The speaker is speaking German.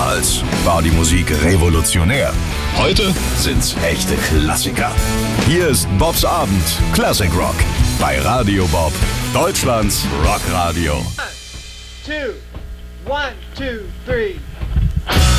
Damals war die Musik revolutionär. Heute sind's echte Klassiker. Hier ist Bobs Abend Classic Rock bei Radio Bob, Deutschlands Rockradio. 1, 2, 1, 2, 3.